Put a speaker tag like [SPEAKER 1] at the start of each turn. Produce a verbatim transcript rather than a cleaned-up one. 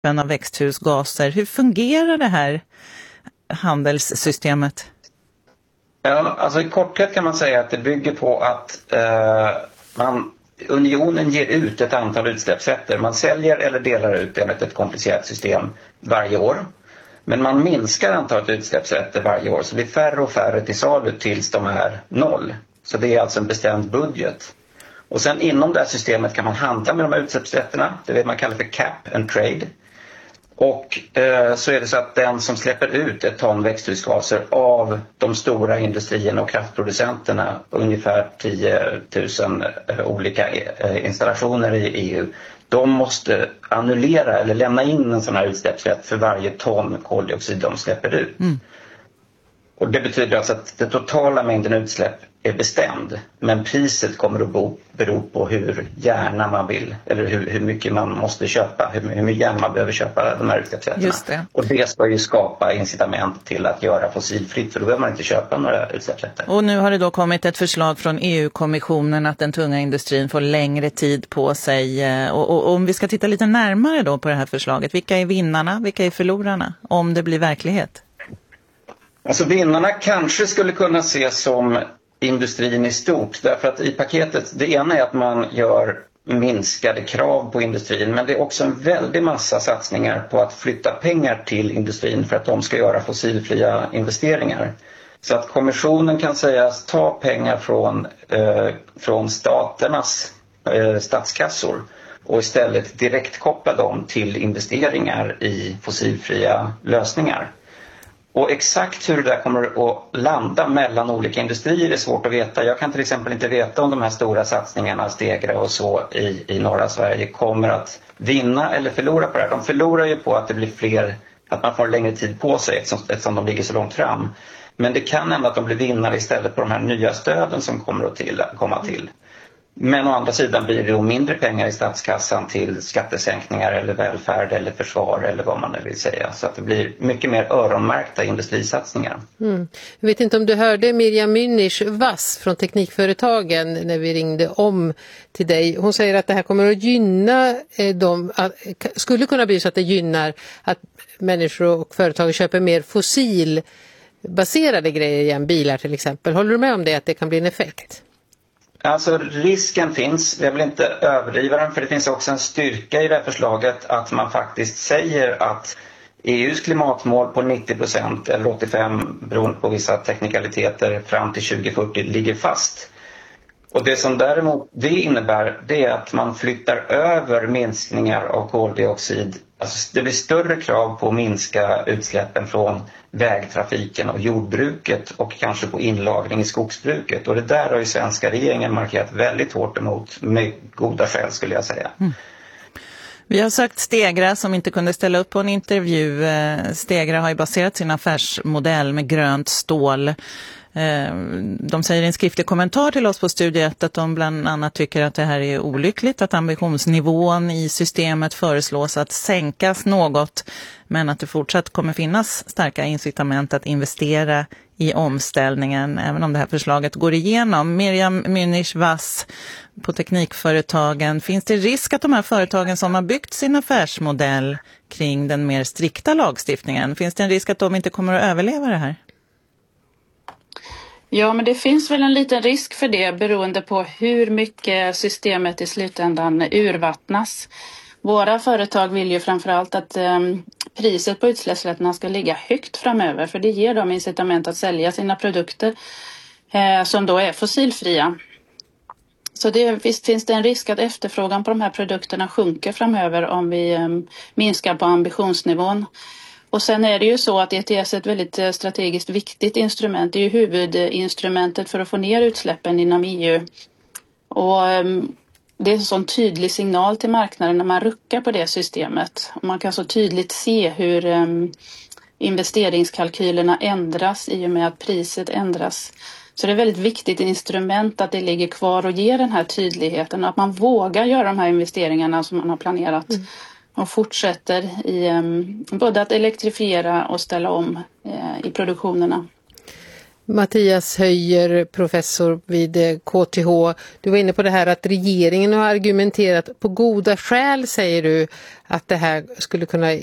[SPEAKER 1] av växthusgaser. Hur fungerar det här handelssystemet?
[SPEAKER 2] Ja, alltså i korthet kan man säga att det bygger på att eh, man, unionen ger ut ett antal utsläppsrätter. Man säljer eller delar ut enligt ett komplicerat system varje år. Men man minskar antalet utsläppsrätter varje år, så det blir färre och färre till salu tills de är noll. Så det är alltså en bestämd budget. Och sen inom det här systemet kan man handla med de här utsläppsrätterna. Det är det man kallar för cap and trade. Och eh, så är det så att den som släpper ut ett ton växthusgaser av de stora industrierna och kraftproducenterna, ungefär tio tusen eh, olika eh, installationer i E U, de måste annullera eller lämna in en sån här utsläppsrätt för varje ton koldioxid de släpper ut. Mm. Och det betyder alltså att den totala mängden utsläpp är bestämd, men priset kommer att bo, bero på hur gärna man vill, eller hur, hur mycket man måste köpa, hur, hur mycket gärna man behöver köpa de här utsläppsrätterna.
[SPEAKER 1] Just det.
[SPEAKER 2] Och det ska ju skapa incitament till att göra fossilfritt, för då behöver man inte köpa några utsläppsrätter.
[SPEAKER 1] Och nu har det då kommit ett förslag från E U-kommissionen att den tunga industrin får längre tid på sig. Och, och, och om vi ska titta lite närmare då på det här förslaget, vilka är vinnarna, vilka är förlorarna om det blir verklighet?
[SPEAKER 2] Alltså vinnarna kanske skulle kunna ses som industrin i stort, därför att i paketet, det ena är att man gör minskade krav på industrin, men det är också en väldig massa satsningar på att flytta pengar till industrin för att de ska göra fossilfria investeringar. Så att kommissionen kan sägas ta pengar från, eh, från staternas eh, statskassor och istället direkt koppla dem till investeringar i fossilfria lösningar. Och exakt hur det där kommer att landa mellan olika industrier är svårt att veta. Jag kan till exempel inte veta om de här stora satsningarna, Stegra och så i, i norra Sverige, kommer att vinna eller förlora på det här. De förlorar ju på att det blir fler, att man får längre tid på sig eftersom, eftersom de ligger så långt fram. Men det kan hända att de blir vinnare istället på de här nya stöden som kommer att till, komma till. Men å andra sidan blir det då mindre pengar i statskassan till skattesänkningar eller välfärd eller försvar eller vad man nu vill säga. Så att det blir mycket mer öronmärkta industrisatsningar.
[SPEAKER 3] Mm. Jag vet inte om du hörde Mirjam Münich Vass från Teknikföretagen när vi ringde om till dig. Hon säger att det här kommer att gynna dem, att, skulle kunna bli så att det gynnar att människor och företag köper mer fossilbaserade grejer igen, bilar till exempel. Håller du med om det, att det kan bli en effekt?
[SPEAKER 2] Alltså risken finns, jag vill inte överdriva den, för det finns också en styrka i det här förslaget att man faktiskt säger att E U:s klimatmål på nittio procent eller åttiofem procent beroende på vissa teknikaliteter fram till tjugo fyrtio ligger fast. Och det som däremot det innebär, det är att man flyttar över minskningar av koldioxid. Alltså det blir större krav på att minska utsläppen från vägtrafiken och jordbruket och kanske på inlagring i skogsbruket. Och det där har ju svenska regeringen markerat väldigt hårt emot, med goda skäl skulle jag säga. Mm.
[SPEAKER 1] Vi har sagt Stegra som inte kunde ställa upp på en intervju. Stegra har ju baserat sin affärsmodell med grönt stål. De säger i en skriftlig kommentar till oss på Studio ett att de bland annat tycker att det här är olyckligt, att ambitionsnivån i systemet föreslås att sänkas något, men att det fortsatt kommer finnas starka incitament att investera i omställningen även om det här förslaget går igenom. Mirjam Münich Vass på Teknikföretagen, finns det risk att de här företagen som har byggt sin affärsmodell kring den mer strikta lagstiftningen, finns det en risk att de inte kommer att överleva det här?
[SPEAKER 4] Ja, men det finns väl en liten risk för det beroende på hur mycket systemet i slutändan urvattnas. Våra företag vill ju framförallt att eh, priset på utsläppsrätterna ska ligga högt framöver, för det ger dem incitament att sälja sina produkter eh, som då är fossilfria. Så det, visst finns det en risk att efterfrågan på de här produkterna sjunker framöver om vi eh, minskar på ambitionsnivån. Och sen är det ju så att E T S är ett väldigt strategiskt viktigt instrument. Det är ju huvudinstrumentet för att få ner utsläppen inom E U. Och det är en sån tydlig signal till marknaden när man ruckar på det systemet. Och man kan så tydligt se hur investeringskalkylerna ändras i och med att priset ändras. Så det är ett väldigt viktigt instrument att det ligger kvar och ger den här tydligheten. Och att man vågar göra de här investeringarna som man har planerat. Mm. Och fortsätter i um, både att elektrifiera och ställa om uh, i produktionerna.
[SPEAKER 3] Mattias Höjer, professor vid K T H. Du var inne på det här att regeringen har argumenterat på goda skäl, säger du, att det här skulle kunna